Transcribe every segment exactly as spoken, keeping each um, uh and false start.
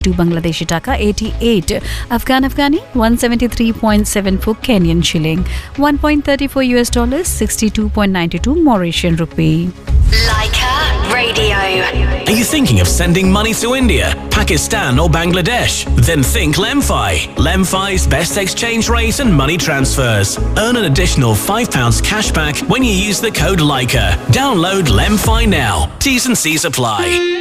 to Bangladeshi Taka eighty-eight, Afghan Afghani one seventy-three point seven four Kenyan shilling, one point three four U S dollars, sixty-two point nine two Mauritian rupee. Leica Radio. Are you thinking of sending money to India, Pakistan or Bangladesh? Then think Lemfi. Lemfi's best exchange rate and money transfers. Earn an additional five pounds cash back when you use the code Leica. Download Lemfi now. T's and C's apply.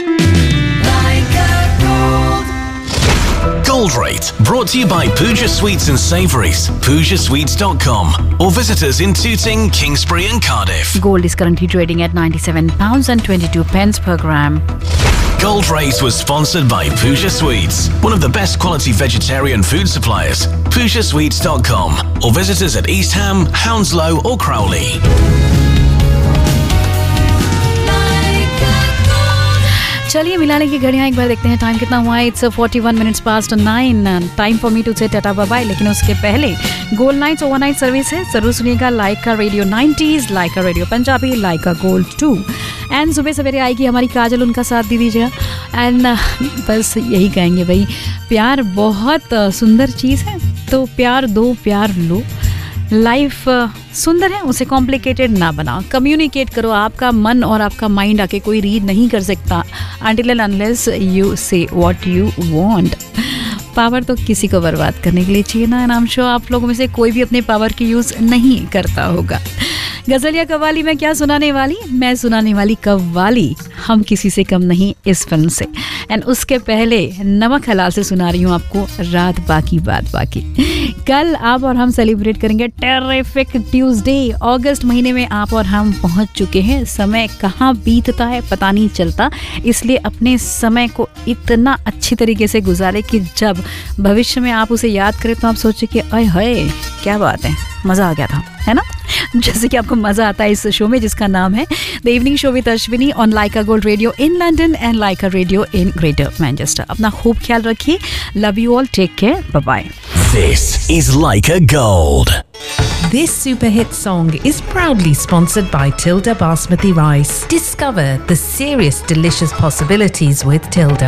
Gold Rate, brought to you by Pooja Sweets and Savouries, pooja sweets dot com, or visit us in Tooting, Kingsbury and Cardiff. Gold is currently trading at ninety-seven pounds and twenty-two pence per gram. Gold Rate was sponsored by Pooja Sweets, one of the best quality vegetarian food suppliers. pooja sweets dot com, or visit us at East Ham, Hounslow or Crowley. चलिए मिलाने की घड़ियां एक बार देखते हैं time कितना हुआ है. It's forty one minutes past nine. Time for me to से टाटा बाय बाय. लेकिन उसके पहले गोल्ड नाइट्स ओवरनाइट सर्विस है, जरूर सुनिएगा. लाइका radio nineties, Lyca radio Punjabi, Lyca gold to. And सुबह सवेरे आएगी हमारी काजल, उनका साथ दे दीजिएगा. एंड बस यही कहेंगे भाई, प्यार बहुत सुंदर चीज़ है, तो प्यार दो, प्यार लो. लाइफ सुंदर है, उसे कॉम्प्लिकेटेड ना बनाओ. कम्युनिकेट करो. आपका मन और आपका माइंड आके कोई रीड नहीं कर सकता until and unless you say what you want. Power तो किसी को बर्बाद करने के लिए चाहिए ना. नाम शो आप लोगों में से कोई भी अपने पावर की यूज़ नहीं करता होगा. गज़ल या कव्वाली में क्या सुनाने वाली? मैं सुनाने वाली कव्वाली हम किसी से कम नहीं इस फिल्म से. एंड उसके पहले नमक हलाल से सुना रही हूँ आपको रात बाकी बात बाकी. कल आप और हम सेलिब्रेट करेंगे टेरिफिक ट्यूसडे. अगस्त महीने में आप और हम पहुँच चुके हैं. समय कहाँ बीतता है पता नहीं चलता, इसलिए अपने समय को इतना अच्छी तरीके से गुजारे कि जब भविष्य में आप उसे याद करें तो आप सोचें कि अय हाय क्या बात है, मज़ा आ गया था, है ना. जैसे कि आपको मज़ा आता है इस शो में जिसका नाम है the evening show with Ashwini on Lyca gold radio in London and Lyca radio in greater Manchester. अपना खूब ख्याल रखिए. Love you all. Take care. Bye bye. This is Leica Gold. This super hit song is proudly sponsored by Tilda Basmati Rice. Discover the serious delicious possibilities with Tilda.